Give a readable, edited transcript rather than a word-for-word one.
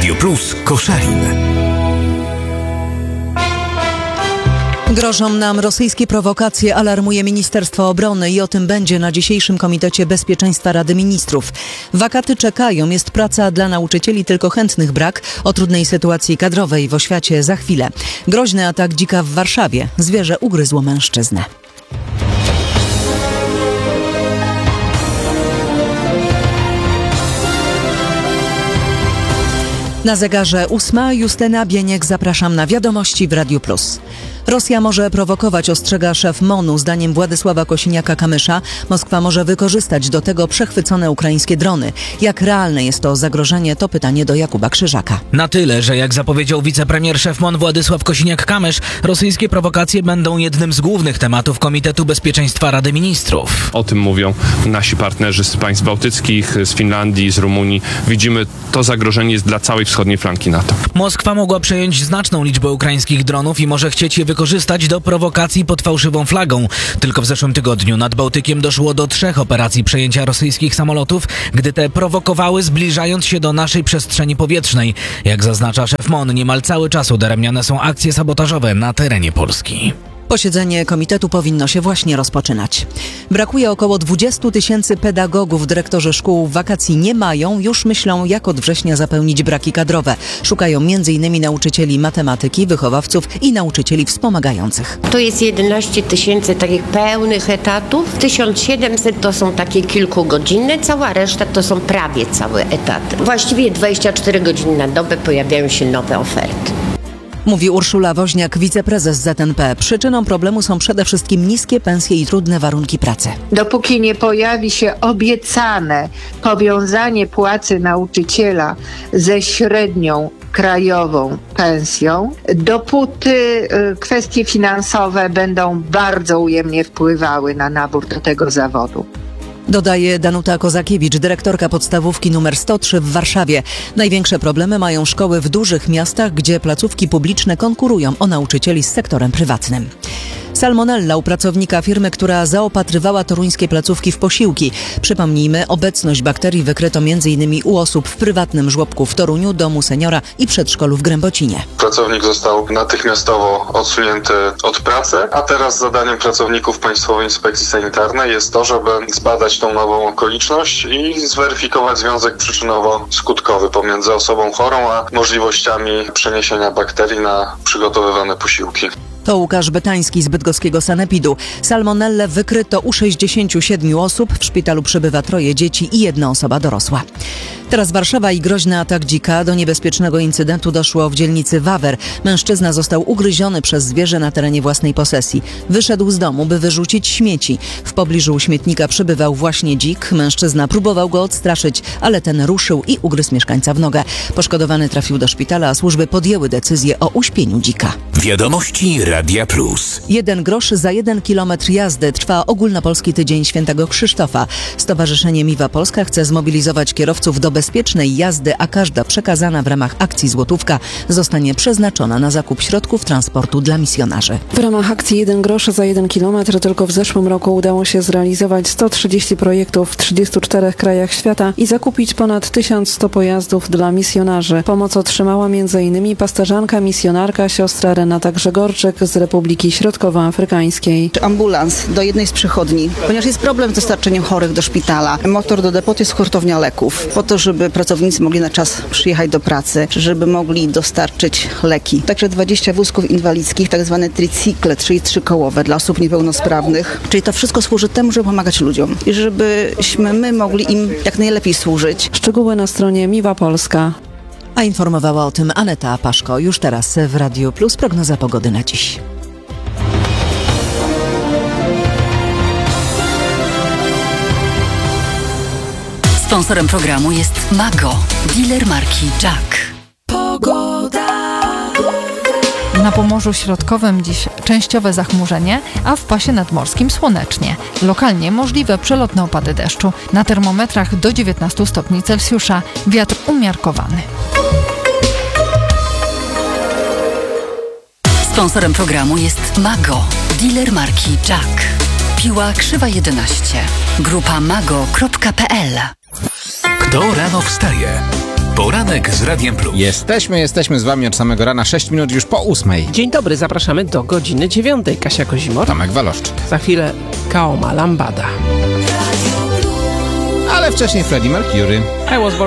Radio Plus Koszalin. Grożą nam rosyjskie prowokacje, alarmuje Ministerstwo Obrony i o tym będzie na dzisiejszym Komitecie Bezpieczeństwa Rady Ministrów. Wakaty czekają, jest praca dla nauczycieli, tylko chętnych brak. O trudnej sytuacji kadrowej w oświacie za chwilę. Groźny atak dzika w Warszawie. Zwierzę ugryzło mężczyznę. Na zegarze 8. Justyna Bieniek, zapraszam na wiadomości w Radiu Plus. Rosja może prowokować, ostrzega szef MON-u. Zdaniem Władysława Kosiniaka-Kamysza Moskwa może wykorzystać do tego przechwycone ukraińskie drony. Jak realne jest to zagrożenie, to pytanie do Jakuba Krzyżaka. Na tyle, że jak zapowiedział wicepremier szef MON Władysław Kosiniak-Kamysz, rosyjskie prowokacje będą jednym z głównych tematów Komitetu Bezpieczeństwa Rady Ministrów. O tym mówią nasi partnerzy z państw bałtyckich, z Finlandii, z Rumunii. Widzimy, to zagrożenie jest dla całej wschodniej flanki NATO. Moskwa mogła przejąć znaczną liczbę ukraińskich dronów i może chcieć je wykorzystać do prowokacji pod fałszywą flagą. Tylko w zeszłym tygodniu nad Bałtykiem doszło do 3 operacji przejęcia rosyjskich samolotów, gdy te prowokowały, zbliżając się do naszej przestrzeni powietrznej. Jak zaznacza szef MON, niemal cały czas udaremniane są akcje sabotażowe na terenie Polski. Posiedzenie komitetu powinno się właśnie rozpoczynać. Brakuje około 20 000 pedagogów. Dyrektorzy szkół wakacji nie mają. Już myślą, jak od września zapełnić braki kadrowe. Szukają m.in. nauczycieli matematyki, wychowawców i nauczycieli wspomagających. To jest 11 000 takich pełnych etatów. 1700 to są takie kilkugodzinne. Cała reszta to są prawie całe etaty. Właściwie 24 godziny na dobę pojawiają się nowe oferty. Mówi Urszula Woźniak, wiceprezes ZNP. Przyczyną problemu są przede wszystkim niskie pensje i trudne warunki pracy. Dopóki nie pojawi się obiecane powiązanie płacy nauczyciela ze średnią krajową pensją, dopóty kwestie finansowe będą bardzo ujemnie wpływały na nabór do tego zawodu. Dodaje Danuta Kozakiewicz, dyrektorka podstawówki nr 103 w Warszawie. Największe problemy mają szkoły w dużych miastach, gdzie placówki publiczne konkurują o nauczycieli z sektorem prywatnym. Salmonella u pracownika firmy, która zaopatrywała toruńskie placówki w posiłki. Przypomnijmy, obecność bakterii wykryto m.in. u osób w prywatnym żłobku w Toruniu, domu seniora i przedszkolu w Grębocinie. Pracownik został natychmiastowo odsunięty od pracy, a teraz zadaniem pracowników Państwowej Inspekcji Sanitarnej jest to, żeby zbadać tą nową okoliczność i zweryfikować związek przyczynowo-skutkowy pomiędzy osobą chorą a możliwościami przeniesienia bakterii na przygotowywane posiłki. To Łukasz Bytański z bydgoskiego sanepidu. Salmonellę wykryto u 67 osób. W szpitalu przebywa 3 dzieci i 1 osoba dorosła. Teraz Warszawa i groźny atak dzika. Do niebezpiecznego incydentu doszło w dzielnicy Wawer. Mężczyzna został ugryziony przez zwierzę na terenie własnej posesji. Wyszedł z domu, by wyrzucić śmieci. W pobliżu śmietnika przebywał właśnie dzik. Mężczyzna próbował go odstraszyć, ale ten ruszył i ugryzł mieszkańca w nogę. Poszkodowany trafił do szpitala, a służby podjęły decyzję o uśpieniu dzika. Wiadomości Radia Plus. 1 grosz za 1 kilometr jazdy. Trwa ogólnopolski tydzień Świętego Krzysztofa. Stowarzyszenie Miwa Polska chce zmobilizować kierowców do bezpiecznej jazdy, a każda przekazana w ramach akcji złotówka zostanie przeznaczona na zakup środków transportu dla misjonarzy. W ramach akcji 1 grosz za 1 kilometr tylko w zeszłym roku udało się zrealizować 130 projektów w 34 krajach świata i zakupić ponad 1100 pojazdów dla misjonarzy. Pomoc otrzymała m.in. pasterzanka, misjonarka, siostra Renata Grzegorczyk z Republiki Środkowoafrykańskiej. Ambulans do jednej z przychodni, ponieważ jest problem z dostarczeniem chorych do szpitala. Motor do depoty jest hurtownia leków, po to, żeby pracownicy mogli na czas przyjechać do pracy, żeby mogli dostarczyć leki. Także 20 wózków inwalidzkich, tak zwane tricykle, czyli 3-kołowe dla osób niepełnosprawnych. Czyli to wszystko służy temu, żeby pomagać ludziom i żebyśmy my mogli im jak najlepiej służyć. Szczegóły na stronie Miwa Polska. A informowała o tym Aneta Paszko. Już teraz w Radiu Plus prognoza pogody na dziś. Sponsorem programu jest Mago, dealer marki Jack. Pogoda. Na Pomorzu Środkowym dziś częściowe zachmurzenie, a w pasie nadmorskim słonecznie. Lokalnie możliwe przelotne opady deszczu. Na termometrach do 19 stopni Celsjusza. Wiatr umiarkowany. Sponsorem programu jest Mago, dealer marki Jack. Piła Krzywa 11. Grupa mago.pl. Kto rano wstaje? Poranek z Radiem Plus. Jesteśmy z wami od samego rana, 6 minut już po 8. Dzień dobry, zapraszamy do godziny 9. Kasia Kozimor. Tomek Waloszczyk. Za chwilę Kaoma Lambada. Ale wcześniej Freddie Mercury. I was born